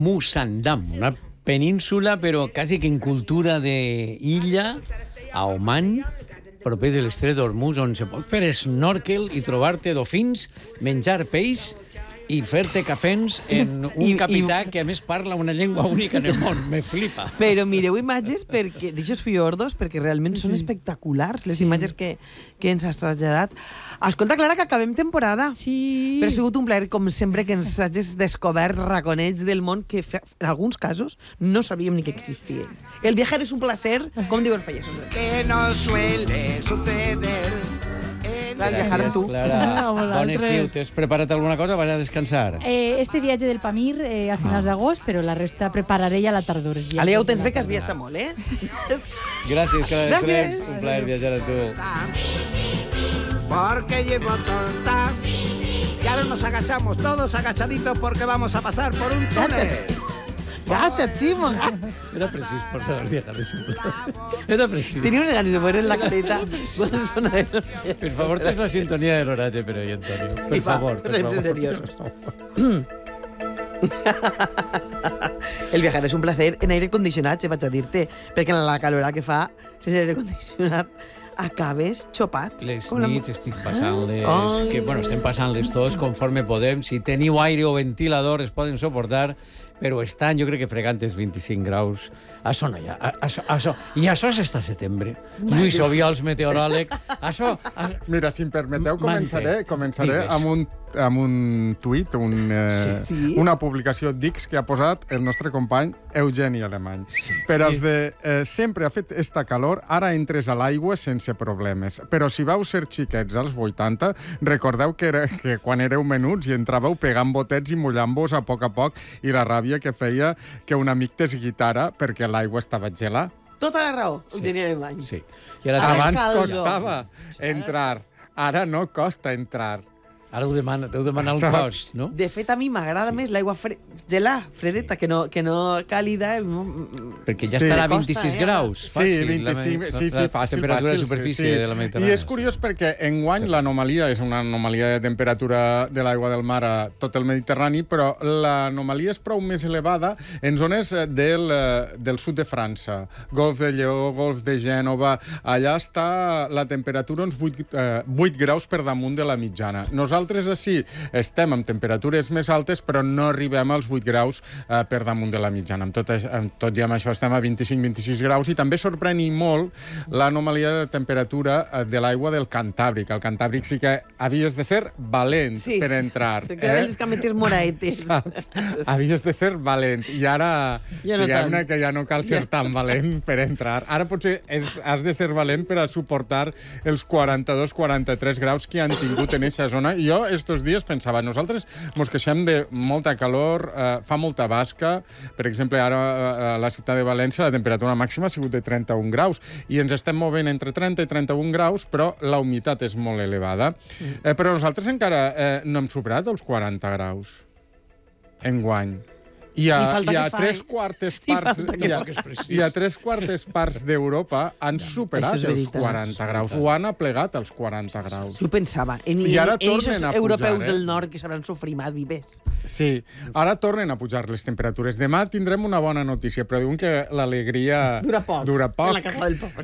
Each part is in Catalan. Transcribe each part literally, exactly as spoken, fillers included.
Musandam, una península, però quasi que en cultura d'illa, a Oman, proper de l'estret d'Hormuz, on se pot fer snorkel i trobar-te dofins, menjar peix i fer-te cafens en un I- capità i- que, a més, parla una llengua única en el món. Me flipa. Però mireu imatges perquè d'aixòs fiordos, perquè realment són espectaculars, les imatges que, que ens has traslladat. Escolta, Clara, que acabem temporada. Sí. Però ha sigut un plaer, com sempre, que ens hagis descobert raconets del món que, fe- en alguns casos, no sabíem ni que existien. El viajar és un placer, com diuen els pallasos. que no suele suceder. Va, el viajar amb tu. Clara. A Bon vosaltres. estiu. T'has preparat alguna cosa? Vas a descansar? Eh, este viatge del Pamir eh, a finals d'agost, però la resta prepararé ja la tardor. els dies Ale, ja ho de tens la bé, que has tardor. viatjat molt, eh? Gràcies, Clara. Gràcies. Un plaer viatjar amb tu. Porque llevo torta. Y ahora nos agachamos todos agachaditos porque vamos a pasar por un túnel. Gacha, Ximo. Era precís per saber viajar de simple. Era precís. Tenia unes ganes de veure en la careta quan sona el... Per favor, tens la sintonia de l'oratge per ahí, Antonio. Per favor, per sense favor. seriosos. El viajar és un placer en aire condicionat, vaig a dir-te, perquè en la calorà que fa, sense aire condicionat, acabes xopat. Les Com la- nits estic passant-les, Ai. que bueno, estem passant-les tots conforme podem. Si teniu aire o ventilador es poden suportar, però estan, jo crec que fregantes vint-i-cinc graus. Això no hi ha. a- Això, això. I això s'està a setembre. Lluís Obiols, meteoròleg. Això... a- Mira, si em permeteu, Mante. començaré, començaré Digues. amb un, amb un tuit, un, eh, Sí. una publicació d'X que ha posat el nostre company Eugeni Alemany. Sí. Per als de eh, sempre ha fet esta calor, ara entres a l'aigua sense problemes. Però si vau ser xiquets als vuitanta, recordeu que, era, que quan éreu menuts i entràveu pegant botets i mullant-vos a poc a poc i la ràbia que feia que un amic t'esguitara perquè l'aigua estava gelada. Tota la raó, Eugeni Alemany. Sí. I ara, Ara abans, Abans caldo. costava entrar, ara no costa entrar. ara ho demana, deu demanar el Saps? cos, no? De fet, a mi m'agrada Sí. més l'aigua fre... gelà, fredeta, que, no, que no càlida. Perquè ja Sí. estarà a Costa, vint-i-sis eh? graus. Sí, Fàcil, vint-i-cinc, la, sí, sí, la fàcil, temperatura fàcil. de superfície sí, sí. de la Mediterrània. I és curiós perquè enguany l'anomalia és una anomalia de temperatura de l'aigua del mar a tot el Mediterrani, però l'anomalia és prou més elevada en zones del, eh, del sud de França, Golf de Lleó, Golf de Gènova. Allà està la temperatura uns vuit, eh, vuit graus per damunt de la mitjana. Nosaltres així estem amb temperatures més altes, però no arribem als vuit graus eh, per damunt de la mitjana. Amb tot, aix- amb tot i amb això estem a vint-i-cinc vint-i-sis graus i també sorprèn i molt l'anomalia de temperatura eh, de l'aigua del Cantàbric. Al Cantàbric sí que havies de ser valent Sí. per entrar. Se quedaven les cametes moraetes. Saps? Havies de ser valent. I ara, Ja no diguem-ne tant. que ja no cal ser Ja. tan valent per entrar. Ara potser és, has de ser valent per a suportar els quaranta-dos quaranta-tres graus que han tingut en aquesta zona. I jo estos dies pensava, nosaltres mos queixem de molta calor, eh, fa molta basca. Per exemple, ara eh, a la ciutat de València la temperatura màxima ha sigut de trenta-un graus i ens estem movent entre trenta i trenta-un graus, però la humitat és molt elevada. Eh, però nosaltres encara eh, no hem superat els quaranta graus enguany. I a, Ni falta i a que fa, tres eh? quartes Ni parts... falta que i a- fa. Que és precís. I a tres quartes parts d'Europa han superat Això és els veritat. quaranta graus. Ho han aplegat als quaranta graus. Jo pensava, en, I ara en, en tornen esos a pujar, europeus eh? del nord que s'hauran sofrimat vivers. Sí, ara tornen a pujar les temperatures. Demà tindrem una bona notícia, però diuen que l'alegria... Dura poc. Dura poc. En la casa del pobre.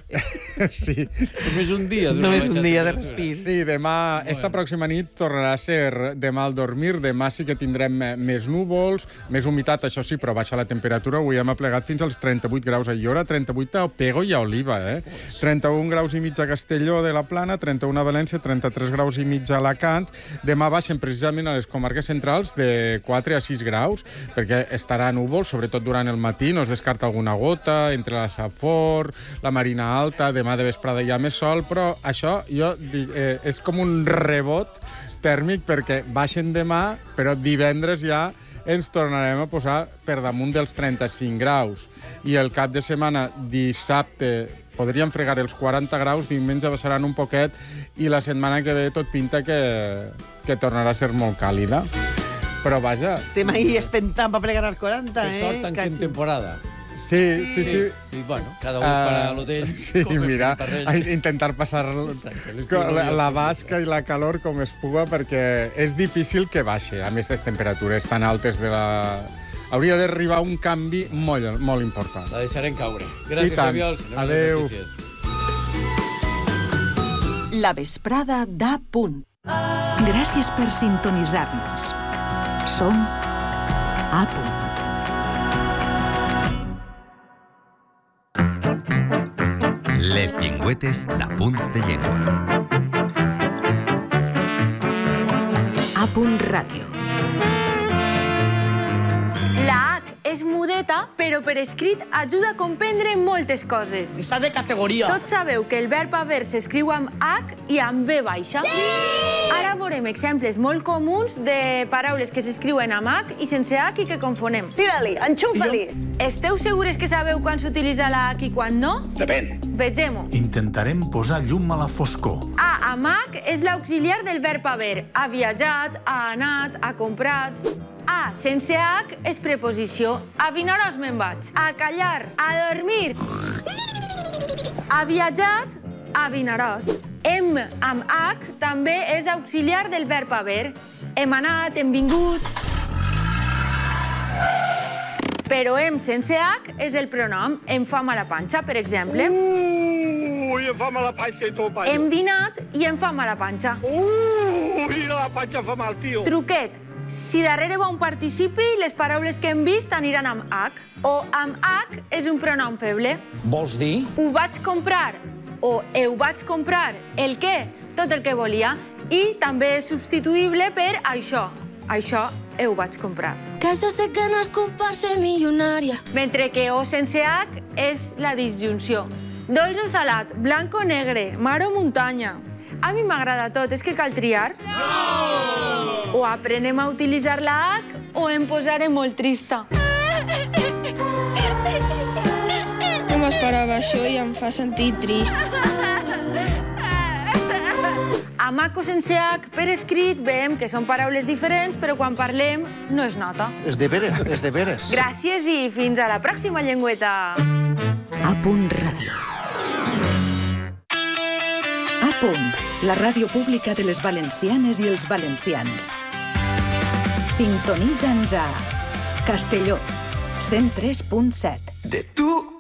Sí. Només un dia. d'una Només baixa un dia de temperatura. respir. Sí, demà, esta pròxima nit tornarà a ser de mal dormir. Demà sí que tindrem eh, més núvols, més humitat, això sí, però baixa la temperatura. Avui hem aplegat fins als trenta-vuit graus a Illora, trenta-vuit a Pego i a Oliva, eh? trenta-un graus i mig a Castelló de la Plana, trenta-un a València, trenta-tres graus i mig a Alacant. Demà baixen precisament a les comarques centrals de quatre a sis graus, perquè estarà núvol, sobretot durant el matí, no es descarta alguna gota, entre la Safor, la Marina Alta, demà de vesprada hi ha més sol, però això jo dic, eh, és com un rebot tèrmic perquè baixen demà, però divendres ja ens tornarem a posar per damunt dels trenta-cinc graus. I el cap de setmana, dissabte, podríem fregar els quaranta graus, diumenge baixaran un poquet i la setmana que ve tot pinta que, que tornarà a ser molt càlida. Però vaja, Estem ahí espentant per plegar als quaranta, Per eh? sort tanquem Cachín. temporada. sí, sí, sí. I, bueno, cada un farà Ah, l'hotel. sí, com el mira, Pintarrell. a intentar passar Exacte, l'estiu la, no hi la ha basca i la calor com es puga, perquè és difícil que baixi, a més les temperatures tan altes de la, hauria d'arribar un canvi molt, molt important. La deixarem caure. Gràcies, Fabiols. Adéu. La vesprada d'A Punt. Gràcies per sintonitzar-nos. Som A Punt. Les llengüetes d'Apunts de Llengua. A Punt Ràdio. La H és mudeta, però per escrit ajuda a comprendre moltes coses. Està de categoria. Tots sabeu que el verb haver s'escriu amb H i amb B baixa? Sí! Ara veurem exemples molt comuns de paraules que s'escriuen amb H i sense H i que confonem. Tira-li, enxufa-li. Esteu segures que sabeu quan s'utilitza la H i quan no? Depèn. Vegem-ho. Intentarem posar llum a la foscor. A amb H és l'auxiliar del verb haver. Ha viatjat, ha anat, ha comprat. A sense H és preposició. A Vinaròs me'n vaig. A callar, a dormir. Ha viatjat, a Vinaròs. Hem amb H també és auxiliar del verb haver. Hem anat, hem vingut. Però hem sense H és el pronom. Em fa mala panxa, per exemple. Ui, em fa mala panxa i tot, paio. Hem dinat i em fa mala panxa. Ui, la panxa fa mal, tio. Truquet. Si darrere va un participi, les paraules que hem vist aniran amb H. O amb H és un pronom feble. Vols dir? Ho vaig comprar o heu vaig comprar. El què? Tot el que volia. I també és substituïble per això. Això heu vaig comprar. Que yo sé que no es culpar ser millonaria. Mentre que o sense H és la disjunció. Dolç o salat, blanc o negre, mar o muntanya. A mi m'agrada tot, és que cal triar. No! O aprenem a utilitzar la H o em posaré molt trista. No m'esperava això i em fa sentir trist. Amb H o sense H per escrit veiem que són paraules diferents, però quan parlem no es nota. És de veres, és de veres. Gràcies i fins a la pròxima llengüeta. A Punt Ràdio. A Punt, la ràdio pública de les valencianes i els valencians. Sintonitza'ns a Castelló, cent tres punt set. De tu